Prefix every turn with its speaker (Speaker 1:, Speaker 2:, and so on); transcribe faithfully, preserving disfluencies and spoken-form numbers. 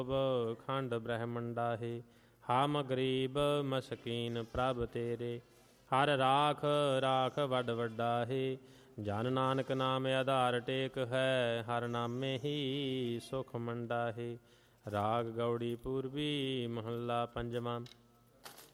Speaker 1: ਖੰਡ ਬ੍ਰਹਮੰਡਾ ਹੈ। ਹਮ ਗਰੀਬ ਮਸਕੀਨ ਪ੍ਰਭ ਤੇਰੇ, ਹਰ ਰਾਖ ਰਾਖ ਵੱਡ ਵੱਡਾ ਹੈ। ਜਨ ਨਾਨਕ ਨਾਮ ਆਧਾਰ ਟੇਕ ਹੈ, ਹਰ ਨਾਮੇ ਹੀ ਸੁਖ ਮੰਡਾ ਹੈ। ਰਾਗ ਗੌੜੀ ਪੂਰਬੀ ਮਹੱਲਾ ਪੰਜਵਾਂ।